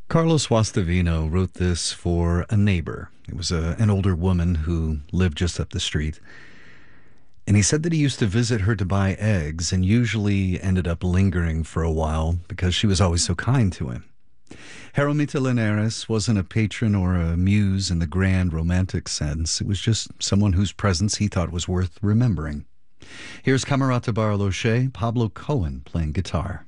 Carlos Guastavino wrote this for a neighbor. It was an older woman who lived just up the street. And he said that he used to visit her to buy eggs and usually ended up lingering for a while because she was always so kind to him. Jeromita Linares wasn't a patron or a muse in the grand romantic sense. It was just someone whose presence he thought was worth remembering. Here's Camerata Barloche, Pablo Cohen playing guitar.